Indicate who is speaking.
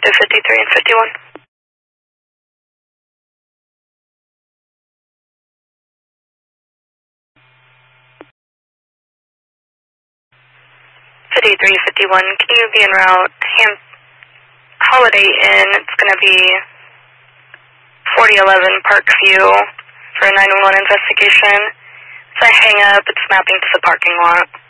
Speaker 1: to 53 and 51. 5351, can you be en route? Holiday Inn, it's going to be 4011 Parkview for a 911 investigation. It's a hang up, it's mapping to the parking lot.